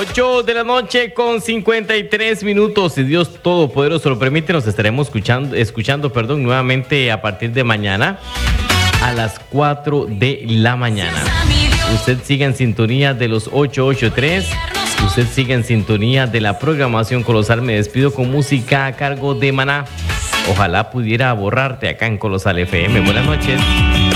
8 de la noche con 53 minutos. Si Dios Todopoderoso lo permite, nos estaremos escuchando, nuevamente a partir de mañana a las 4 de la mañana. Usted sigue en sintonía de los 883. Usted sigue en sintonía de la programación Colosal. Me despido con música a cargo de Maná. Ojalá pudiera borrarte acá en Colosal FM. Buenas noches.